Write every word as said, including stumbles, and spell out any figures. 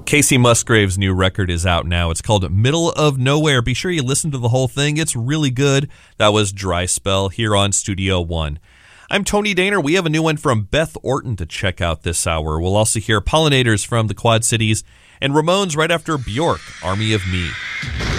Casey Musgrave's new record is out now. It's called Middle of Nowhere. Be sure you listen to the whole thing. It's really good. That was Dry Spell here on Studio One. I'm Tony Daner. We have a new one from Beth Orton to check out this hour. We'll also hear Pollinators from the Quad Cities and Ramones right after Bjork, Army of Me.